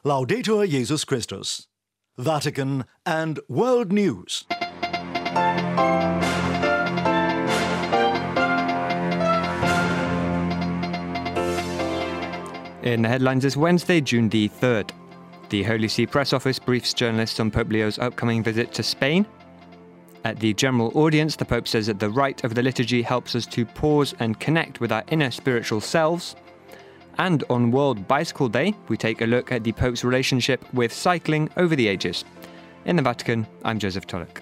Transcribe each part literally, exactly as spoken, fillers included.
Laudetur Jesus Christus. Vatican and World News. In the headlines this Wednesday, June the third. The Holy See Press Office briefs journalists on Pope Leo's upcoming visit to Spain. At the general audience, the Pope says that the rite of the liturgy helps us to pause and connect with our inner spiritual selves. And on World Bicycle Day, we take a look at the Pope's relationship with cycling over the ages. In the Vatican, I'm Joseph Tulloch.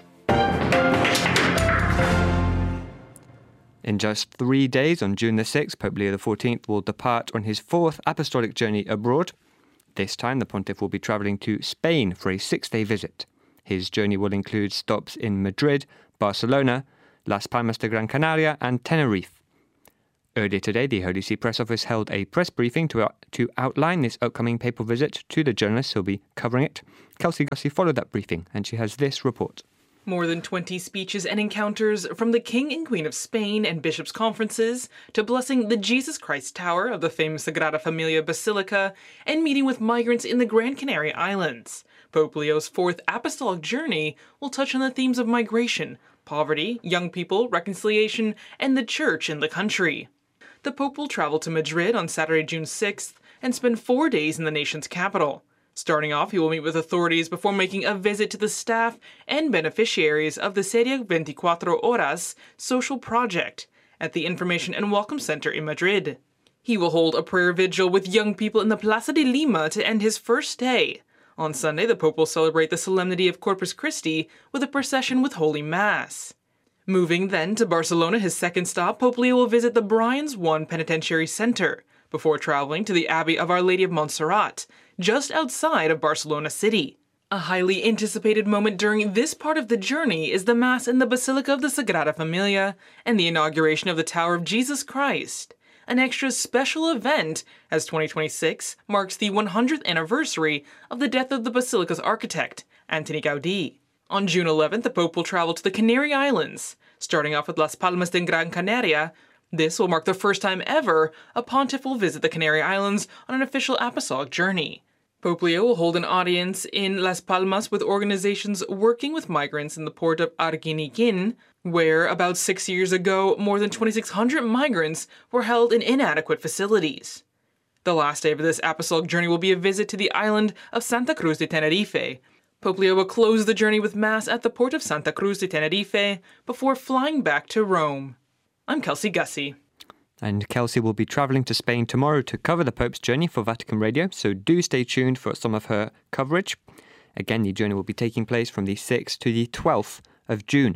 In just three days, on June the sixth, Pope Leo the fourteenth will depart on his fourth apostolic journey abroad. This time, the pontiff will be travelling to Spain for a six-day visit. His journey will include stops in Madrid, Barcelona, Las Palmas de Gran Canaria and Tenerife. Earlier today, the Holy See Press Office held a press briefing to, uh, to outline this upcoming papal visit to the journalists who'll be covering it. Kelsey Gussie followed that briefing, and she has this report. More than twenty speeches and encounters from the King and Queen of Spain and bishops' conferences to blessing the Jesus Christ Tower of the famous Sagrada Familia Basilica and meeting with migrants in the Gran Canaria Islands. Pope Leo's fourth apostolic journey will touch on the themes of migration, poverty, young people, reconciliation, and the church in the country. The Pope will travel to Madrid on Saturday, June sixth, and spend four days in the nation's capital. Starting off, he will meet with authorities before making a visit to the staff and beneficiaries of the Serie twenty-four Horas social project at the Information and Welcome Center in Madrid. He will hold a prayer vigil with young people in the Plaza de Lima to end his first day. On Sunday, the Pope will celebrate the solemnity of Corpus Christi with a procession with Holy Mass. Moving then to Barcelona, his second stop, Pope Leo will visit the Brians one Penitentiary Center before traveling to the Abbey of Our Lady of Montserrat, just outside of Barcelona City. A highly anticipated moment during this part of the journey is the Mass in the Basilica of the Sagrada Familia and the inauguration of the Tower of Jesus Christ, an extra special event as twenty twenty-six marks the one hundredth anniversary of the death of the Basilica's architect, Antoni Gaudí. On June eleventh, the Pope will travel to the Canary Islands, starting off with Las Palmas de Gran Canaria. This will mark the first time ever a pontiff will visit the Canary Islands on an official apostolic journey. Pope Leo will hold an audience in Las Palmas with organizations working with migrants in the port of Arguineguín, where about six years ago, more than twenty-six hundred migrants were held in inadequate facilities. The last day of this apostolic journey will be a visit to the island of Santa Cruz de Tenerife. Pope Leo will close the journey with Mass at the port of Santa Cruz de Tenerife before flying back to Rome. I'm Kelsey Gussie. And Kelsey will be travelling to Spain tomorrow to cover the Pope's journey for Vatican Radio, so do stay tuned for some of her coverage. Again, the journey will be taking place from the sixth to the twelfth of June.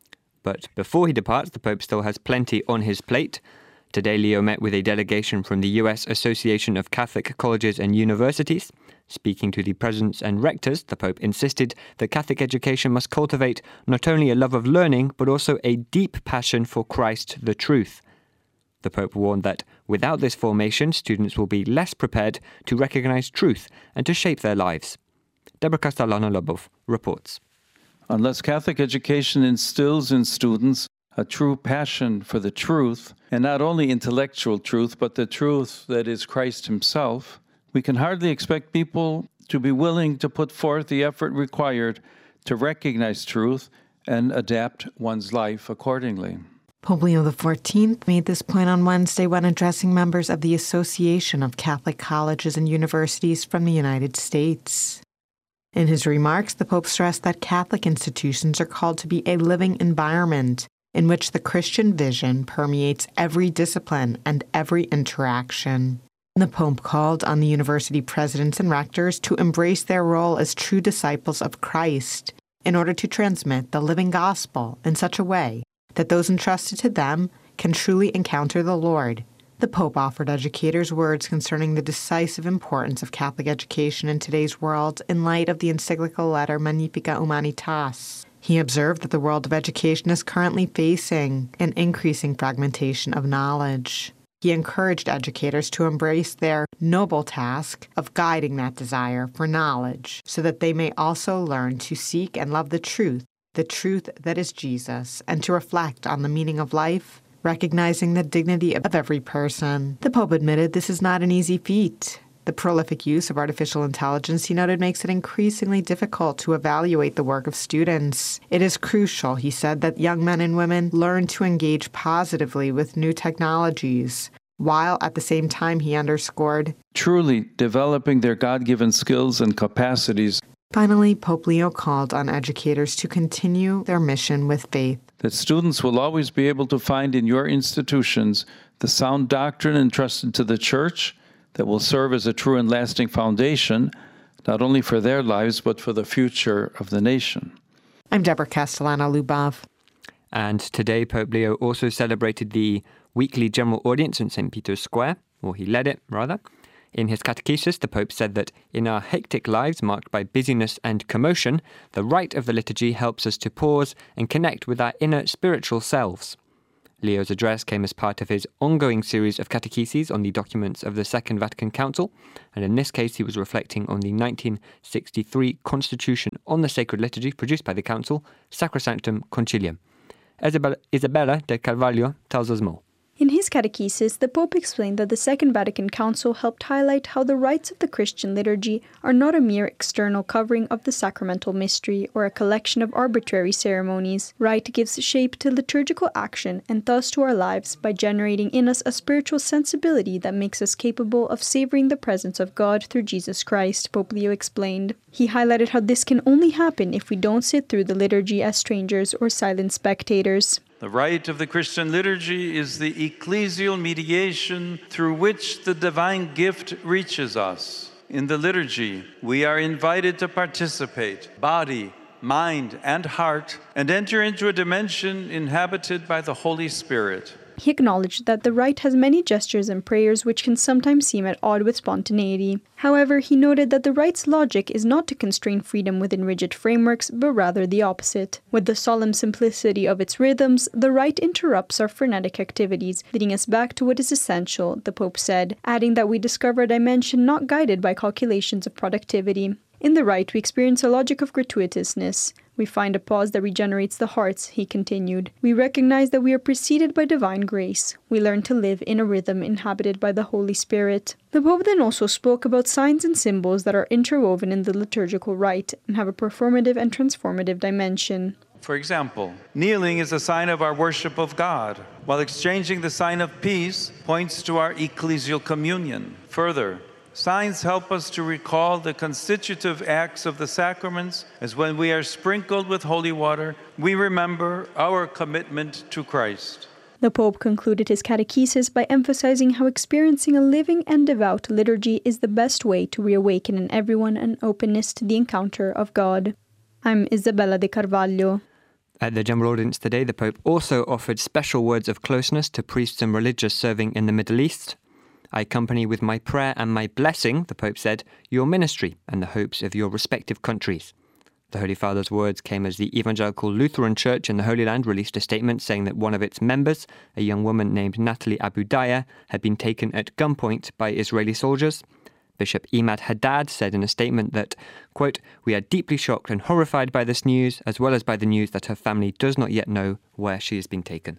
But before he departs, the Pope still has plenty on his plate. Today, Leo met with a delegation from the U S Association of Catholic Colleges and Universities. Speaking to the presidents and rectors, the Pope insisted that Catholic education must cultivate not only a love of learning, but also a deep passion for Christ, the truth. The Pope warned that without this formation, students will be less prepared to recognize truth and to shape their lives. Deborah Castellano-Lobov reports. Unless Catholic education instills in students a true passion for the truth, and not only intellectual truth, but the truth that is Christ himself, we can hardly expect people to be willing to put forth the effort required to recognize truth and adapt one's life accordingly. Pope Leo the fourteenth made this point on Wednesday when addressing members of the Association of Catholic Colleges and Universities from the United States. In his remarks, the Pope stressed that Catholic institutions are called to be a living environment in which the Christian vision permeates every discipline and every interaction. The Pope called on the university presidents and rectors to embrace their role as true disciples of Christ in order to transmit the living gospel in such a way that those entrusted to them can truly encounter the Lord. The Pope offered educators words concerning the decisive importance of Catholic education in today's world in light of the encyclical letter Magnificat Humanitas. He observed that the world of education is currently facing an increasing fragmentation of knowledge. He encouraged educators to embrace their noble task of guiding that desire for knowledge so that they may also learn to seek and love the truth, the truth that is Jesus, and to reflect on the meaning of life, recognizing the dignity of every person. The Pope admitted this is not an easy feat. The prolific use of artificial intelligence, he noted, makes it increasingly difficult to evaluate the work of students. It is crucial, he said, that young men and women learn to engage positively with new technologies, while at the same time, he underscored, truly developing their God-given skills and capacities. Finally, Pope Leo called on educators to continue their mission with faith. That students will always be able to find in your institutions the sound doctrine entrusted to the Church that will serve as a true and lasting foundation, not only for their lives, but for the future of the nation. I'm Deborah Castellano-Lubov. And today, Pope Leo also celebrated the weekly general audience in Saint Peter's Square, or he led it, rather. In his catechesis, the Pope said that in our hectic lives marked by busyness and commotion, the rite of the liturgy helps us to pause and connect with our inner spiritual selves. Leo's address came as part of his ongoing series of catecheses on the documents of the Second Vatican Council, and in this case he was reflecting on the nineteen sixty-three Constitution on the Sacred Liturgy produced by the Council, Sacrosanctum Concilium. Isabella, Isabella de Carvalho tells us more. In his catechesis, the Pope explained that the Second Vatican Council helped highlight how the rites of the Christian liturgy are not a mere external covering of the sacramental mystery or a collection of arbitrary ceremonies. Rite gives shape to liturgical action and thus to our lives by generating in us a spiritual sensibility that makes us capable of savoring the presence of God through Jesus Christ, Pope Leo explained. He highlighted how this can only happen if we don't sit through the liturgy as strangers or silent spectators. The rite of the Christian liturgy is the ecclesial mediation through which the divine gift reaches us. In the liturgy, we are invited to participate, body, mind, and heart, and enter into a dimension inhabited by the Holy Spirit. He acknowledged that the rite has many gestures and prayers which can sometimes seem at odds with spontaneity. However, he noted that the rite's logic is not to constrain freedom within rigid frameworks, but rather the opposite. With the solemn simplicity of its rhythms, the rite interrupts our frenetic activities, leading us back to what is essential, the Pope said, adding that we discover a dimension not guided by calculations of productivity. In the rite, we experience a logic of gratuitousness. We find a pause that regenerates the hearts, he continued. We recognize that we are preceded by divine grace. We learn to live in a rhythm inhabited by the Holy Spirit. The Pope then also spoke about signs and symbols that are interwoven in the liturgical rite and have a performative and transformative dimension. For example, kneeling is a sign of our worship of God, while exchanging the sign of peace points to our ecclesial communion. Further, signs help us to recall the constitutive acts of the sacraments, as when we are sprinkled with holy water, we remember our commitment to Christ. The Pope concluded his catechesis by emphasizing how experiencing a living and devout liturgy is the best way to reawaken in everyone an openness to the encounter of God. I'm Isabella de Carvalho. At the General Audience today, the Pope also offered special words of closeness to priests and religious serving in the Middle East. I accompany with my prayer and my blessing, the Pope said, your ministry and the hopes of your respective countries. The Holy Father's words came as the Evangelical Lutheran Church in the Holy Land released a statement saying that one of its members, a young woman named Natalie Abudaya, had been taken at gunpoint by Israeli soldiers. Bishop Imad Haddad said in a statement that, quote, we are deeply shocked and horrified by this news, as well as by the news that her family does not yet know where she has been taken.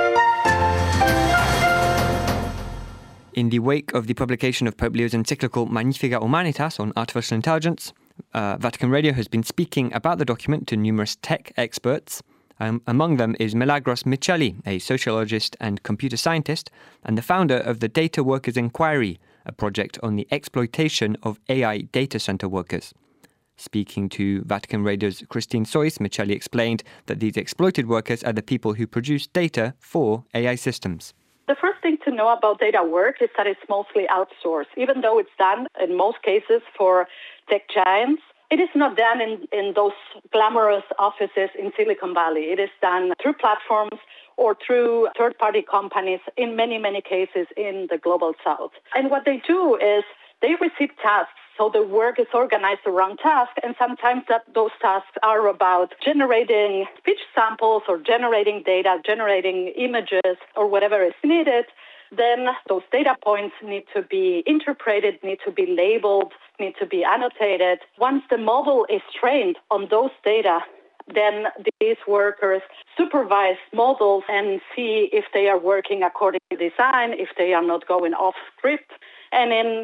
In the wake of the publication of Pope Leo's encyclical Magnificat Humanitas on artificial intelligence, uh, Vatican Radio has been speaking about the document to numerous tech experts. Um, among them is Milagros Miceli, a sociologist and computer scientist, and the founder of the Data Workers Inquiry, a project on the exploitation of A I data center workers. Speaking to Vatican Radio's Christine Sois, Miceli explained that these exploited workers are the people who produce data for A I systems. The first thing to know about data work is that it's mostly outsourced. Even though it's done in most cases for tech giants, it is not done in, in those glamorous offices in Silicon Valley. It is done through platforms or through third-party companies, in many, many cases in the global south. And what they do is they receive tasks. So the work is organized around tasks, and sometimes that those tasks are about generating speech samples or generating data, generating images, or whatever is needed. Then those data points need to be interpreted, need to be labeled, need to be annotated. Once the model is trained on those data, then these workers supervise models and see if they are working according to design, if they are not going off script. And in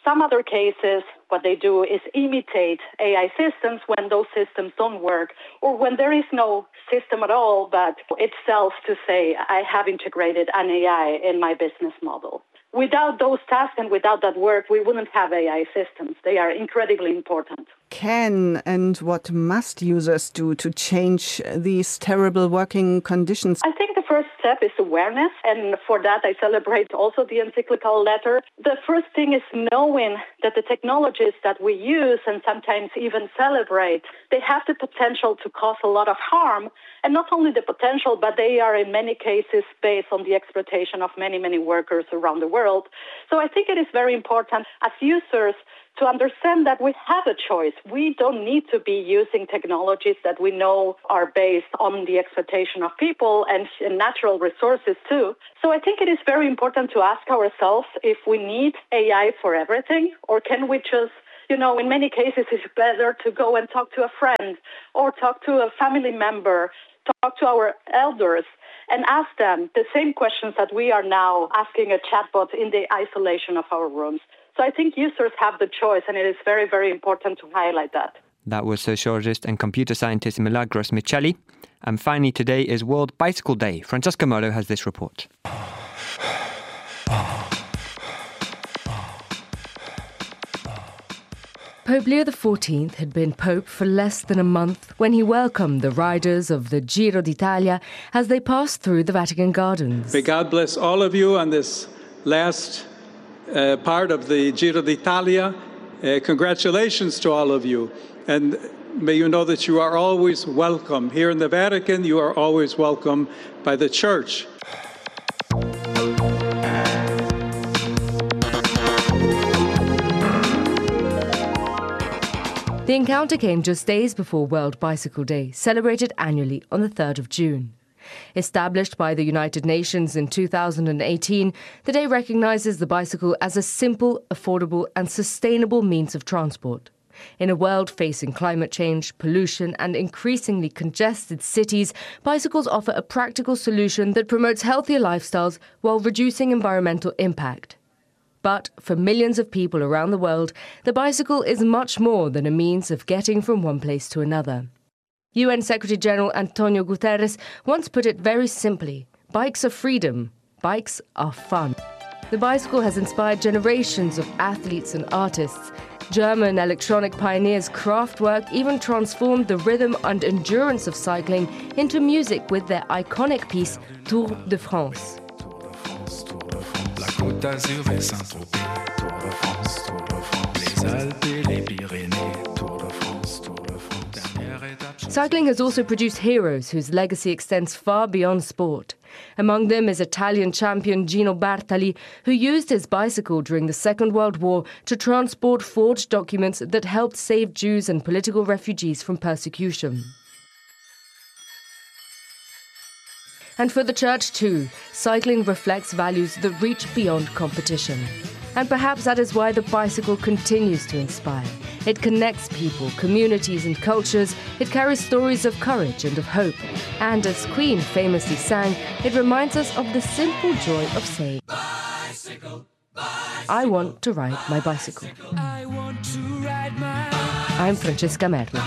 Some other cases, what they do is imitate A I systems when those systems don't work, or when there is no system at all, but itself to say, I have integrated an A I in my business model. Without those tasks and without that work, we wouldn't have A I systems. They are incredibly important. Can and what must users do to change these terrible working conditions? I think the first step is awareness, and for that I celebrate also the encyclical letter. The first thing is knowing that the technologies that we use and sometimes even celebrate, they have the potential to cause a lot of harm, and not only the potential, but they are in many cases based on the exploitation of many, many workers around the world. So I think it is very important as users to understand that we have a choice. We don't need to be using technologies that we know are based on the exploitation of people and natural resources too. So I think it is very important to ask ourselves if we need A I for everything, or can we just, you know, in many cases it's better to go and talk to a friend or talk to a family member, talk to our elders, and ask them the same questions that we are now asking a chatbot in the isolation of our rooms. So I think users have the choice, and it is very, very important to highlight that. That was sociologist and computer scientist Milagros Miceli. And finally, today is World Bicycle Day. Francesca Molo has this report. Pope Leo the fourteenth had been Pope for less than a month when he welcomed the riders of the Giro d'Italia as they passed through the Vatican Gardens. May God bless all of you on this last uh, part of the Giro d'Italia. Uh, congratulations to all of you. And may you know that you are always welcome. Here in the Vatican, you are always welcome by the Church. The encounter came just days before World Bicycle Day, celebrated annually on the third of June. Established by the United Nations in two thousand eighteen, the day recognises the bicycle as a simple, affordable and sustainable means of transport. In a world facing climate change, pollution and increasingly congested cities, bicycles offer a practical solution that promotes healthier lifestyles while reducing environmental impact. But for millions of people around the world, the bicycle is much more than a means of getting from one place to another. U N Secretary-General Antonio Guterres once put it very simply: bikes are freedom, bikes are fun. The bicycle has inspired generations of athletes and artists. German electronic pioneers Kraftwerk even transformed the rhythm and endurance of cycling into music with their iconic piece Tour de France. Côte d'Azur et Saint-Tropez, Tour de France, Tour de France, les Alpes et les Pyrénées, Tour de France, Tour de France, dernière étape. Cycling has also produced heroes whose legacy extends far beyond sport. Among them is Italian champion Gino Bartali, who used his bicycle during the Second World War to transport forged documents that helped save Jews and political refugees from persecution. And for the Church too, cycling reflects values that reach beyond competition. And perhaps that is why the bicycle continues to inspire. It connects people, communities and cultures. It carries stories of courage and of hope. And as Queen famously sang, it reminds us of the simple joy of saying, bicycle, bicycle, I want to ride my bicycle. I want to ride my I'm Francesca Merlo.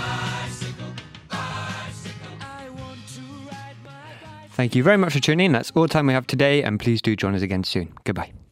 Thank you very much for tuning in. That's all the time we have today, and please do join us again soon. Goodbye.